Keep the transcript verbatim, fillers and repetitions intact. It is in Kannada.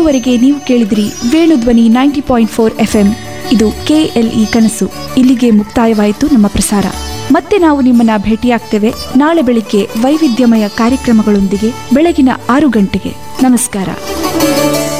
ಇದುವರೆಗೆ ನೀವು ಕೇಳಿದ್ರಿ Venudhwani ninety point four F M. ಇದು ಕೆಎಲ್ಇ ಕನಸು. ಇಲ್ಲಿಗೆ ಮುಕ್ತಾಯವಾಯಿತು ನಮ್ಮ ಪ್ರಸಾರ. ಮತ್ತೆ ನಾವು ನಿಮ್ಮನ್ನ ಭೇಟಿಯಾಗ್ತೇವೆ ನಾಳೆ ಬೆಳಿಗ್ಗೆ ವೈವಿಧ್ಯಮಯ ಕಾರ್ಯಕ್ರಮಗಳೊಂದಿಗೆ ಬೆಳಗಿನ ಆರು ಗಂಟೆಗೆ. ನಮಸ್ಕಾರ.